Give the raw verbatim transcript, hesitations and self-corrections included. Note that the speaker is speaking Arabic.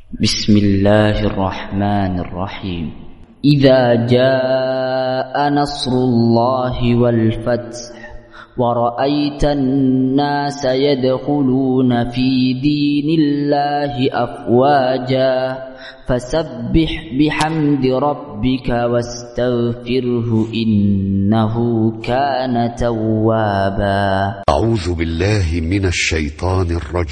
بسم الله الرحمن الرحيم. إذا جاء نصر الله والفتح ورأيت الناس يدخلون في دين الله أفواجا فسبح بحمد ربك واستغفره إنه كان توابا. أعوذ بالله من الشيطان الرجيم.